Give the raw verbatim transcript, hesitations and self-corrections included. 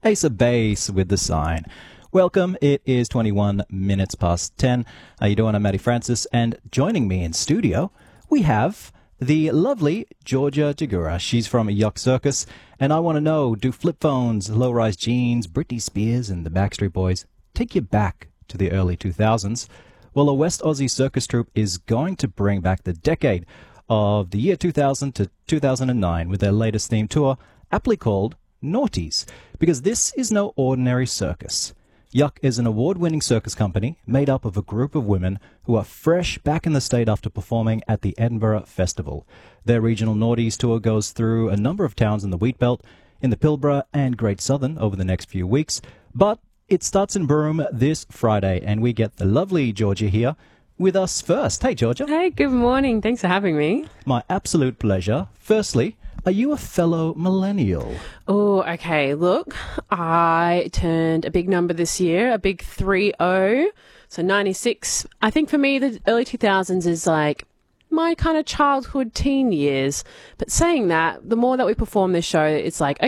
Ace of Base with the sign. Welcome. It is twenty-one minutes past ten. How you doing? I'm Matty Francis, and joining me in studio, we have the lovely Georgia Jagura. She's from Yuck Circus, and I want to know, do flip phones, low-rise jeans, Britney Spears, and the Backstreet Boys take you back to the early two thousands? Well, a West Aussie circus troupe is going to bring back the decade of the year two thousand to two thousand nine with their latest theme tour, aptly called Naughties, because this is no ordinary circus. Yuck is an award-winning circus company made up of a group of women who are fresh back in the state after performing at the Edinburgh Festival. Their regional Naughties tour goes through a number of towns in the Wheatbelt, in the Pilbara and Great Southern over the next few weeks, but it starts in Broome this Friday, and we get the lovely Georgia here with us first. Hey, Georgia. Hey, good morning. Thanks for having me. My absolute pleasure. Firstly, are you a fellow millennial? Oh, okay. Look, I turned a big number this year, a big three oh, so ninety-six. I think for me, the early two thousands is like my kind of childhood teen years. But saying that, the more that we perform this show, it's like,